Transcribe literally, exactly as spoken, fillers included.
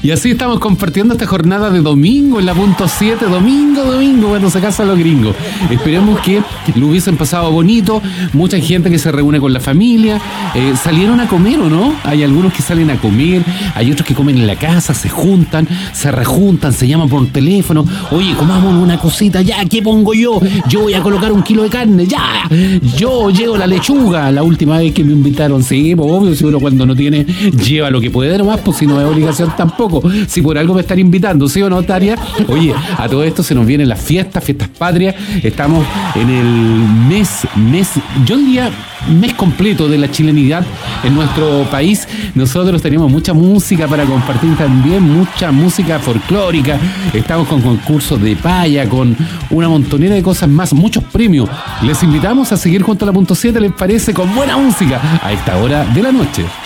Y así estamos compartiendo esta jornada de domingo en la punto siete, domingo, domingo, cuando se casan los gringos. Esperemos que lo hubiesen pasado bonito, mucha gente que se reúne con la familia, eh, salieron a comer o no, hay algunos que salen a comer, hay otros que comen en la casa, se juntan, se rejuntan, se llaman por teléfono, oye, comamos una cosita, ya, ¿qué pongo yo? Yo voy a colocar un kilo de carne, ya, yo llevo la lechuga, la última vez que me invitaron, sí, pues obvio, si uno cuando no tiene, lleva lo que puede nomás, pues si no es obligación tampoco, si por algo me están invitando, ¿sí o no, Taria? Oye, a todo esto se nos vienen las fiestas, fiestas patrias, estamos en el mes, mes, yo diría mes completo de la chilenidad en nuestro país. Nosotros tenemos mucha música para compartir también, mucha música folclórica, estamos con concursos de paya, con una montonera de cosas más, muchos premios. Les invitamos a seguir junto a la punto siete, ¿les parece? Con buena música a esta hora de la noche.